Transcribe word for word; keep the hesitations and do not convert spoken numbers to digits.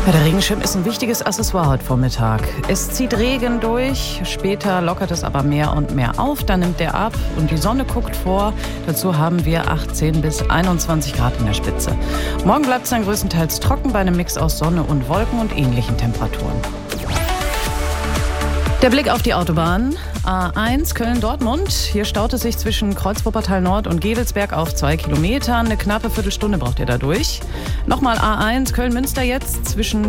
Ja, der Regenschirm ist ein wichtiges Accessoire heute Vormittag. Es zieht Regen durch, später lockert es aber mehr und mehr auf, dann nimmt der ab und die Sonne guckt vor. Dazu haben wir achtzehn bis einundzwanzig Grad in der Spitze. Morgen bleibt es dann größtenteils trocken bei einem Mix aus Sonne und Wolken und ähnlichen Temperaturen. Der Blick auf die Autobahn. A eins Köln-Dortmund. Hier staut es sich zwischen Kreuz-Wuppertal Nord und Gevelsberg auf zwei Kilometern. Eine knappe Viertelstunde braucht ihr da durch. Nochmal A eins Köln-Münster jetzt zwischen